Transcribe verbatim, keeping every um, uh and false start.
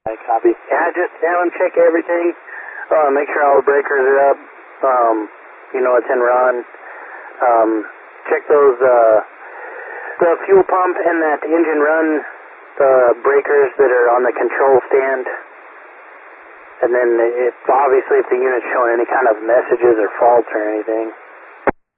I copy. Yeah, just have them check everything. Uh, make sure all the breakers are up. Um, you know, it's in run. Um, check those, uh, the fuel pump and that engine run, the breakers that are on the control stand. And then if, obviously if the unit's showing any kind of messages or faults or anything.